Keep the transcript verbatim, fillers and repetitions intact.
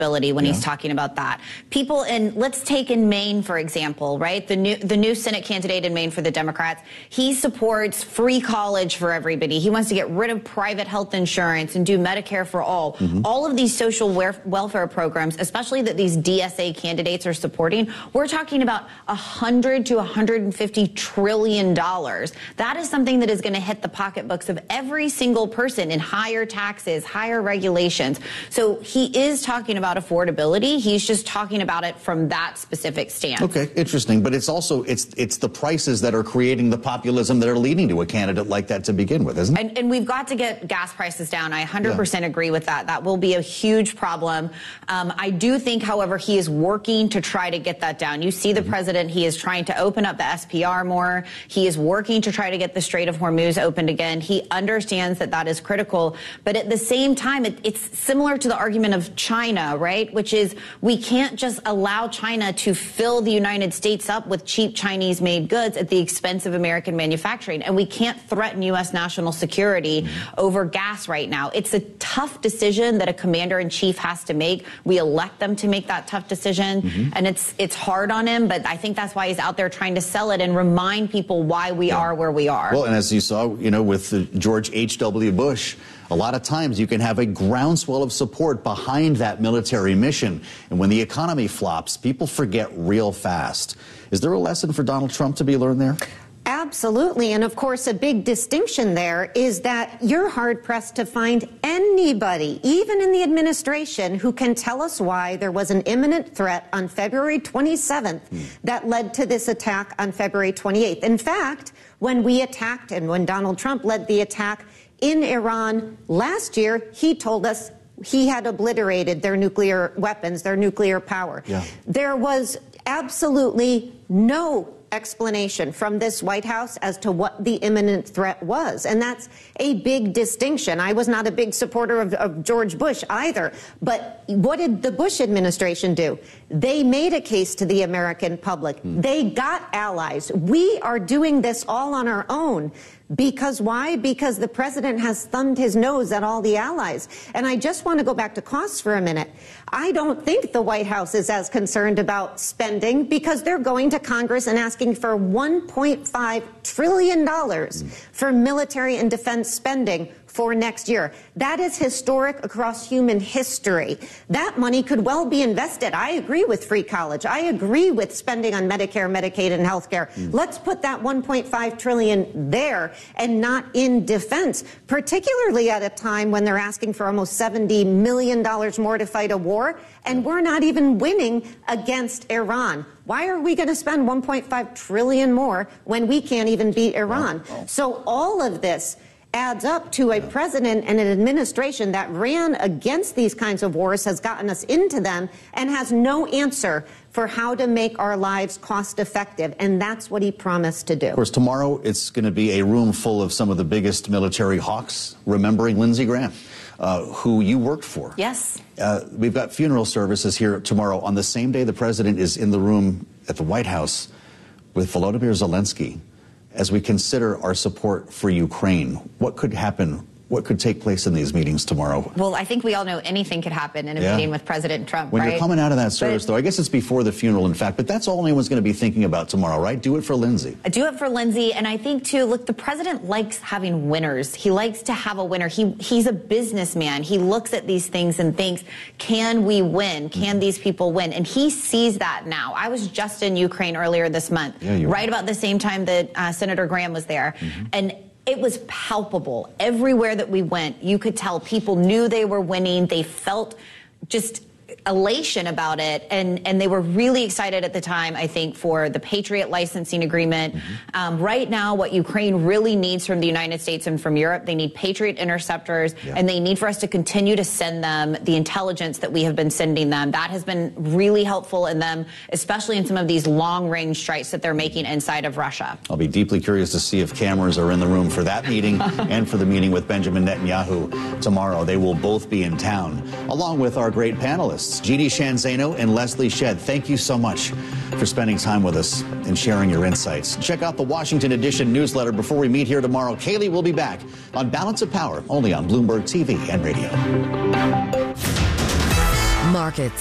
when yeah. he's talking about that. People in, let's take in Maine, for example, right? The new, the new Senate candidate in Maine for the Democrats, he supports free college for everybody. He wants to get rid of private health insurance and do Medicare for all. Mm-hmm. All of these social welfare programs, especially that these D S A candidates are supporting, we're talking about one hundred to one hundred fifty trillion dollars. That is something that is going to hit the pocketbooks of every single person in higher taxes, higher regulations. So he is talking about affordability. He's just talking about it from that specific stance. Okay, interesting. But it's also, it's it's the prices that are creating the populism that are leading to a candidate like that to begin with, isn't it? And, and we've got to get gas prices down. I one hundred percent yeah. agree with that. That will be a huge problem. Um, I do think, however, he is working to try to get that down. You see the mm-hmm. president, he is trying to open up the S P R more. He is working to try to get the Strait of Hormuz opened again. He understands that that is critical. But at the same time, it, it's similar to the argument of China, right? Which is we can't just allow China to fill the United States up with cheap Chinese-made goods at the expense of American manufacturing. And we can't threaten U S national security mm-hmm. over gas right now. It's a tough decision that a commander-in-chief has to make. We elect them to make that tough decision. Mm-hmm. And it's it's hard on him, but I think that's why he's out there trying to sell it and remind people why we yeah. are where we are. Well, and as you saw, you know, with the George H W Bush, a lot of times you can have a groundswell of support behind that military mission. And when the economy flops, people forget real fast. Is there a lesson for Donald Trump to be learned there? Absolutely. And of course, a big distinction there is that you're hard-pressed to find anybody, even in the administration, who can tell us why there was an imminent threat on February twenty-seventh mm. that led to this attack on February twenty-eighth. In fact, when we attacked and when Donald Trump led the attack in Iran last year, he told us he had obliterated their nuclear weapons, their nuclear power. Yeah. There was absolutely no explanation from this White House as to what the imminent threat was. And that's a big distinction. I was not a big supporter of, of George Bush either. But what did the Bush administration do? They made a case to the American public. Mm. They got allies. We are doing this all on our own. Because why? Because the president has thumbed his nose at all the allies. And I just want to go back to costs for a minute. I don't think the White House is as concerned about spending because they're going to Congress and asking for one point five trillion dollars for military and defense spending for next year. That is historic across human history. That money could well be invested. I agree with free college. I agree with spending on Medicare, Medicaid, and health care. Mm. Let's put that one point five trillion dollars there and not in defense, particularly at a time when they're asking for almost seventy million dollars more to fight a war, and we're not even winning against Iran. Why are we going to spend one point five trillion dollars more when we can't even beat Iran? Oh, oh. So all of this adds up to a president and an administration that ran against these kinds of wars, has gotten us into them, and has no answer for how to make our lives cost effective. And that's what he promised to do. Of course, tomorrow it's going to be a room full of some of the biggest military hawks, remembering Lindsey Graham, uh, who you worked for. Yes. Uh, we've got funeral services here tomorrow on the same day the president is in the room at the White House with Volodymyr Zelensky. As we consider our support for Ukraine, what could happen? What could take place in these meetings tomorrow? Well, I think we all know anything could happen in a yeah. meeting with President Trump, when right? You're coming out of that service, but, though, I guess it's before the funeral, in fact, but that's all anyone's going to be thinking about tomorrow, right? Do it for Lindsey. Do it for Lindsey. And I think, too, look, the president likes having winners. He likes to have a winner. He He's a businessman. He looks at these things and thinks, can we win? Can mm-hmm. these people win? And he sees that now. I was just in Ukraine earlier this month, yeah, right about the same time that uh, Senator Graham was there. Mm-hmm. And it was palpable. Everywhere that we went, you could tell people knew they were winning. They felt just elation about it, and and they were really excited at the time, I think, for the Patriot licensing agreement. Mm-hmm. Um, right now, what Ukraine really needs from the United States and from Europe, they need Patriot interceptors, yeah. and they need for us to continue to send them the intelligence that we have been sending them. That has been really helpful in them, especially in some of these long-range strikes that they're making inside of Russia. I'll be deeply curious to see if cameras are in the room for that meeting and for the meeting with Benjamin Netanyahu tomorrow. They will both be in town, along with our great panelists, Jeannie Sheehan Zaino and Leslie Shedd. Thank you so much for spending time with us and sharing your insights. Check out the Washington Edition newsletter before we meet here tomorrow. Kayleigh will be back on Balance of Power, only on Bloomberg T V and radio. Markets.